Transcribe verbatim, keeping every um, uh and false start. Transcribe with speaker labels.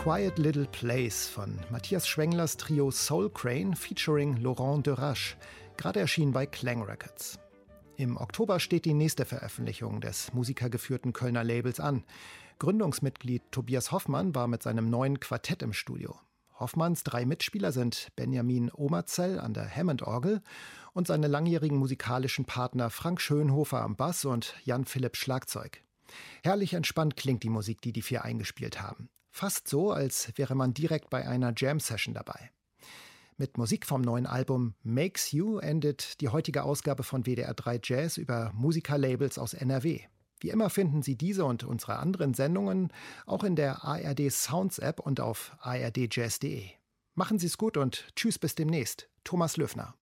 Speaker 1: Quiet Little Place von Matthias Schwenglers Trio Soul Crane featuring Laurent Derache, gerade erschienen bei Klang Records. Im Oktober steht die nächste Veröffentlichung des musikergeführten Kölner Labels an. Gründungsmitglied Tobias Hoffmann war mit seinem neuen Quartett im Studio. Hoffmanns drei Mitspieler sind Benjamin Omerzell an der Hammond-Orgel und seine langjährigen musikalischen Partner Frank Schönhofer am Bass und Jan Philipp Schlagzeug. Herrlich entspannt klingt die Musik, die die vier eingespielt haben. Fast so, als wäre man direkt bei einer Jam-Session dabei. Mit Musik vom neuen Album Makes You endet die heutige Ausgabe von W D R drei Jazz über Musikerlabels aus N R W. Wie immer finden Sie diese und unsere anderen Sendungen auch in der A R D Sounds App und auf a r d jazz punkt d e. Machen Sie es gut und tschüss bis demnächst. Thomas Löffner.